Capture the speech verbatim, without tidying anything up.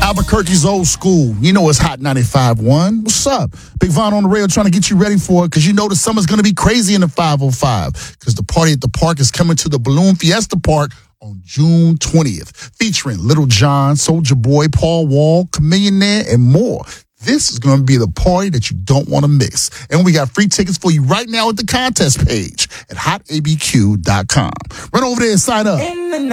Albuquerque's old school. You know it's Hot ninety-five point one. What's up? Big Von on the rail trying to get you ready for it because you know the summer's going to be crazy in the five oh five because the party at the park is coming to the Balloon Fiesta Park on June twentieth, featuring Little John, Soulja Boy, Paul Wall, Chamillionaire, and more. This is going to be the party that you don't want to miss. And we got free tickets for you right now at the contest page at hot a b q dot com. Run over there and sign up.